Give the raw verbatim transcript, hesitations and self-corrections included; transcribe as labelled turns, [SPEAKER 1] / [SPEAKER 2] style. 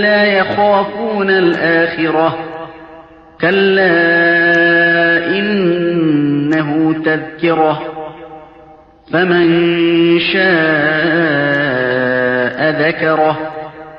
[SPEAKER 1] لا يخافون الآخرة كلا إنه تذكرة فمن شاء ذكره